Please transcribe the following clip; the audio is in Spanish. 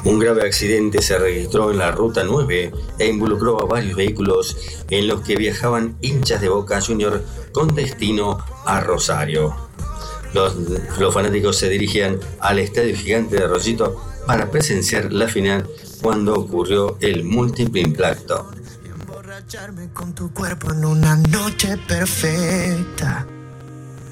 Un grave accidente se registró en la Ruta 9 e involucró a varios vehículos en los que viajaban hinchas de Boca Juniors con destino a Rosario. Los fanáticos se dirigían al Estadio Gigante de Rosito para presenciar la final cuando ocurrió el múltiple impacto. Emborracharme con tu cuerpo en una noche perfecta.